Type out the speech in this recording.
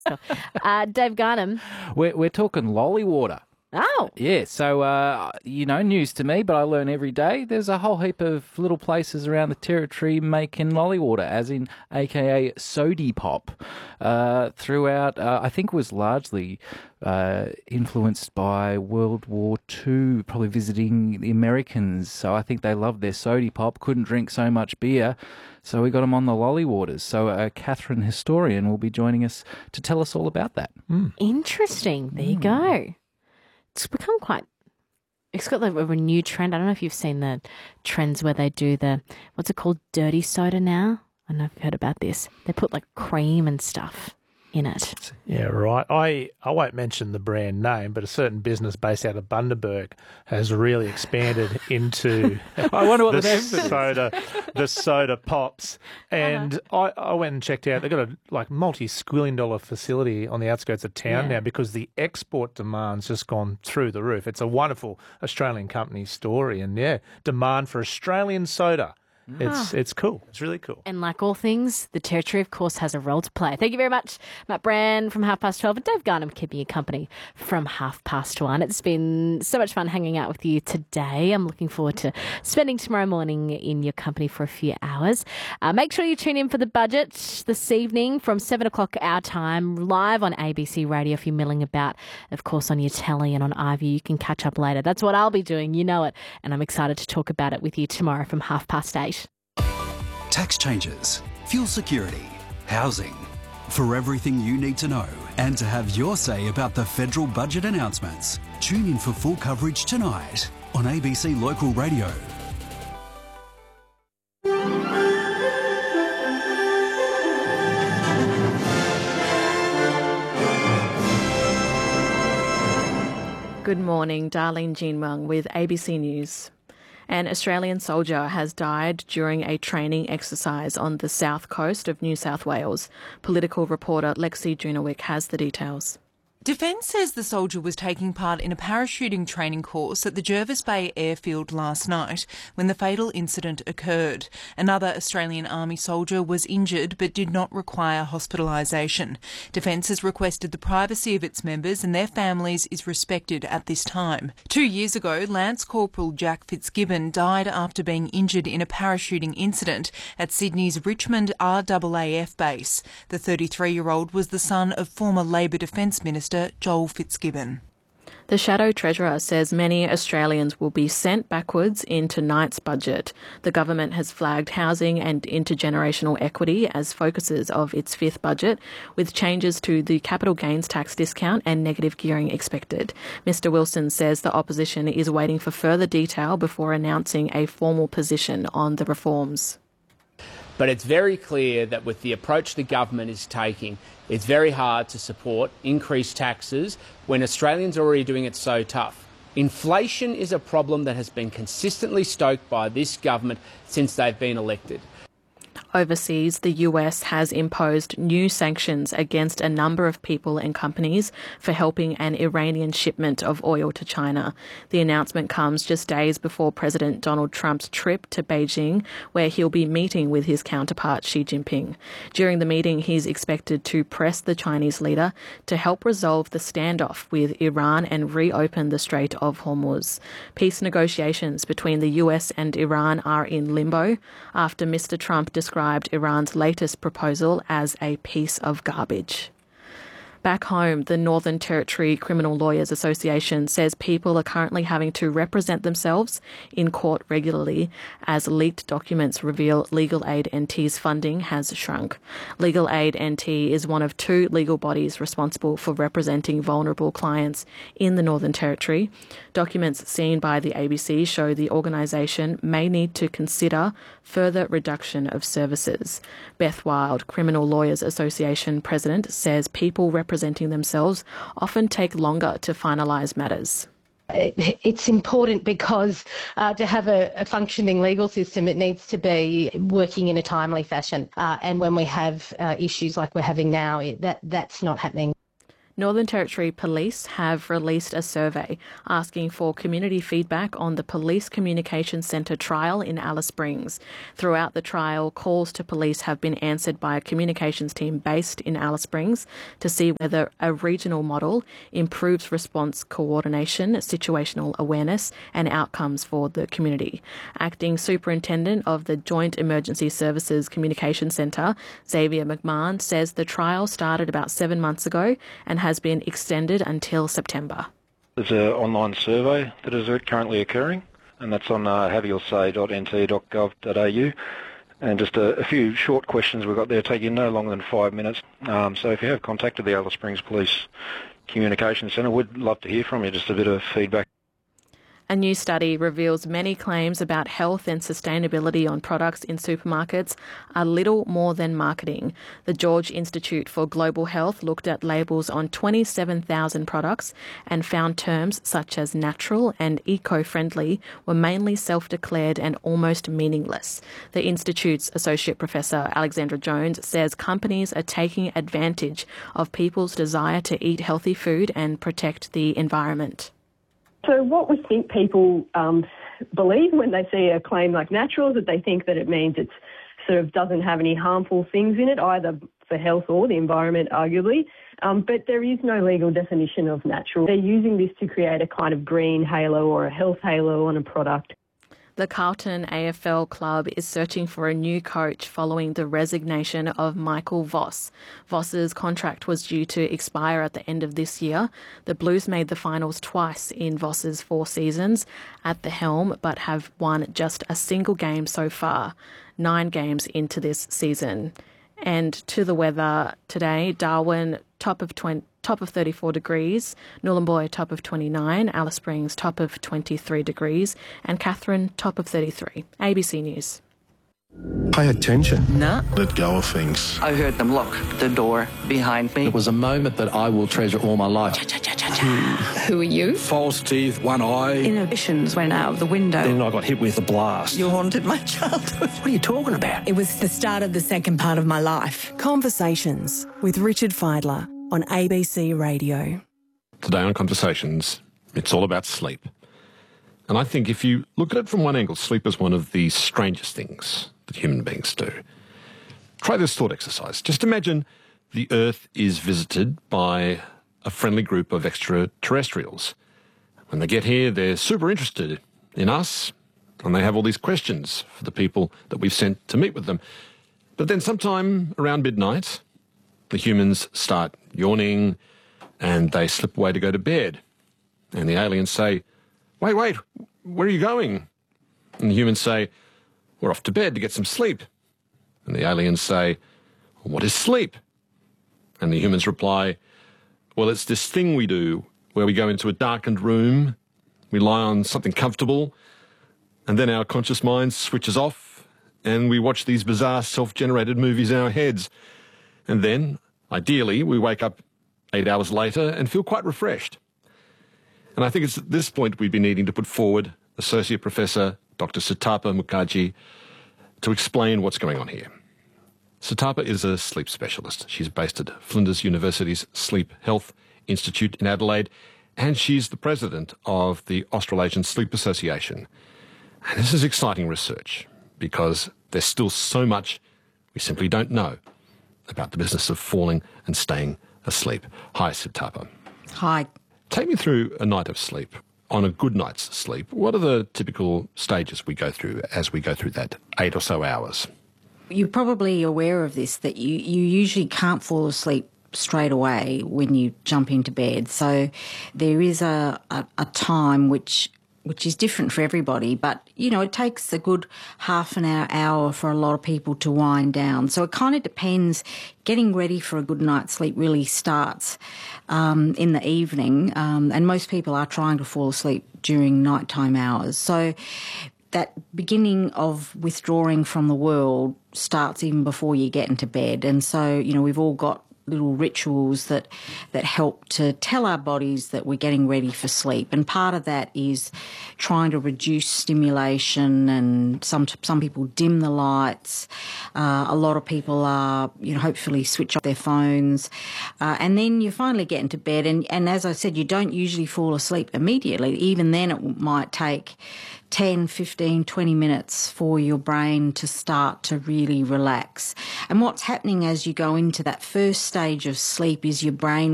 Dave Garnham. We're talking lolly water. Oh. Yeah, so, news to me, but I learn every day. There's a whole heap of little places around the territory making lolly water, as in AKA sody pop, throughout, I think was largely influenced by World War II, probably visiting the Americans. So I think they loved their sody pop, couldn't drink so much beer. So we got them on the lolly waters. So Catherine Historian will be joining us to tell us all about that. Interesting. There you go. It's become it's got like a renewed trend. I don't know if you've seen the trends where they do what's it called, dirty soda now? I don't know if you've heard about this. They put like cream and stuff in it. Yeah, right. I won't mention the brand name, but a certain business based out of Bundaberg has really expanded into I wonder what the soda pops. And I went and checked out. They've got a multi-squillion dollar facility on the outskirts of town now because the export demand's just gone through the roof. It's a wonderful Australian company story, and demand for Australian soda. It's cool. It's really cool. And like all things, the territory, of course, has a role to play. Thank you very much, Matt Brand from 12:30 and Dave Garnham keeping you company from 1:30. It's been so much fun hanging out with you today. I'm looking forward to spending tomorrow morning in your company for a few hours. Make sure you tune in for the budget this evening from 7 o'clock our time, live on ABC Radio if you're milling about, of course, on your telly and on iView. You can catch up later. That's what I'll be doing. You know it. And I'm excited to talk about it with you tomorrow from 8:30. Tax changes, fuel security, housing. For everything you need to know and to have your say about the federal budget announcements, tune in for full coverage tonight on ABC Local Radio. Good morning, Darlene Jean-Wang with ABC News. An Australian soldier has died during a training exercise on the south coast of New South Wales. Political reporter Lexi Junowick has the details. Defence says the soldier was taking part in a parachuting training course at the Jervis Bay airfield last night when the fatal incident occurred. Another Australian Army soldier was injured but did not require hospitalisation. Defence has requested the privacy of its members and their families is respected at this time. 2 years ago, Lance Corporal Jack Fitzgibbon died after being injured in a parachuting incident at Sydney's Richmond RAAF base. The 33-year-old was the son of former Labor Defence Minister Joel Fitzgibbon. The Shadow Treasurer says many Australians will be sent backwards in tonight's budget. The government has flagged housing and intergenerational equity as focuses of its fifth budget, with changes to the capital gains tax discount and negative gearing expected. Mr Wilson says the opposition is waiting for further detail before announcing a formal position on the reforms. But it's very clear that with the approach the government is taking, it's very hard to support increased taxes when Australians are already doing it so tough. Inflation is a problem that has been consistently stoked by this government since they've been elected. Overseas, the US has imposed new sanctions against a number of people and companies for helping an Iranian shipment of oil to China. The announcement comes just days before President Donald Trump's trip to Beijing, where he'll be meeting with his counterpart Xi Jinping. During the meeting, he's expected to press the Chinese leader to help resolve the standoff with Iran and reopen the Strait of Hormuz. Peace negotiations between the US and Iran are in limbo after Mr. Trump described Iran's latest proposal as a piece of garbage. Back home, the Northern Territory Criminal Lawyers Association says people are currently having to represent themselves in court regularly as leaked documents reveal Legal Aid NT's funding has shrunk. Legal Aid NT is one of two legal bodies responsible for representing vulnerable clients in the Northern Territory. Documents seen by the ABC show the organisation may need to consider further reduction of services. Beth Wild, Criminal Lawyers Association President, says people representing themselves often take longer to finalise matters. It's important because to have a functioning legal system, it needs to be working in a timely fashion. And when we have issues like we're having now, that's not happening. Northern Territory Police have released a survey asking for community feedback on the Police Communications Centre trial in Alice Springs. Throughout the trial, calls to police have been answered by a communications team based in Alice Springs to see whether a regional model improves response coordination, situational awareness and outcomes for the community. Acting Superintendent of the Joint Emergency Services Communications Centre, Xavier McMahon, says the trial started about 7 months ago and has been extended until September. There's an online survey that is currently occurring, and that's on haveyoursay.nt.gov.au. And just a few short questions we've got there, taking no longer than 5 minutes. So if you have contacted the Alice Springs Police Communications Centre, we'd love to hear from you, just a bit of feedback. A new study reveals many claims about health and sustainability on products in supermarkets are little more than marketing. The George Institute for Global Health looked at labels on 27,000 products and found terms such as natural and eco-friendly were mainly self-declared and almost meaningless. The Institute's Associate Professor Alexandra Jones says companies are taking advantage of people's desire to eat healthy food and protect the environment. So what we think people believe when they see a claim like natural is that they think that it means it sort of doesn't have any harmful things in it, either for health or the environment, arguably. But there is no legal definition of natural. They're using this to create a kind of green halo or a health halo on a product. The Carlton AFL club is searching for a new coach following the resignation of Michael Voss. Voss's contract was due to expire at the end of this year. The Blues made the finals twice in Voss's 4 seasons at the helm, but have won just a single game so far, 9 games into this season. And to the weather today, Darwin, top of 34 degrees, Nhulunbuy, top of 29, Alice Springs, top of 23 degrees, and Katherine, top of 33. ABC News. Pay attention. No. Let go of things. I heard them lock the door behind me. It was a moment that I will treasure all my life. Who are you? False teeth, one eye. Inhibitions went out of the window. Then I got hit with a blast. You haunted my childhood. What are you talking about? It was the start of the second part of my life. Conversations with Richard Fidler on ABC Radio. Today on Conversations, it's all about sleep. And I think if you look at it from one angle, sleep is one of the strangest things that human beings do. Try this thought exercise. Just imagine the Earth is visited by a friendly group of extraterrestrials. When they get here, they're super interested in us, and they have all these questions for the people that we've sent to meet with them. But then sometime around midnight, the humans start yawning, and they slip away to go to bed. And the aliens say, wait, where are you going? And the humans say, we're off to bed to get some sleep. And the aliens say, what is sleep? And the humans reply, well, it's this thing we do where we go into a darkened room, we lie on something comfortable, and then our conscious mind switches off, and we watch these bizarre self-generated movies in our heads. And then, ideally, we wake up 8 hours later and feel quite refreshed. And I think it's at this point we'd be needing to put forward Associate Professor Dr. Sitapa Mukherjee to explain what's going on here. Sitapa is a sleep specialist. She's based at Flinders University's Sleep Health Institute in Adelaide, and she's the president of the Australasian Sleep Association. And this is exciting research because there's still so much we simply don't know about the business of falling and staying asleep. Hi, Sitapa. Hi. Take me through a night of sleep. On a good night's sleep, what are the typical stages we go through as we go through that 8 or so hours? You're probably aware of this, that you usually can't fall asleep straight away when you jump into bed. So there is a time which is different for everybody, but, it takes a good half an hour for a lot of people to wind down. So it kind of depends. Getting ready for a good night's sleep really starts in the evening, and most people are trying to fall asleep during nighttime hours. So that beginning of withdrawing from the world starts even before you get into bed. And so, we've all got little rituals that help to tell our bodies that we're getting ready for sleep. And part of that is trying to reduce stimulation, and some people dim the lights. A lot of people are, hopefully switch off their phones. And then you finally get into bed. And as I said, you don't usually fall asleep immediately. Even then it might take 10, 15, 20 minutes for your brain to start to really relax. And what's happening as you go into that first stage of sleep is your brain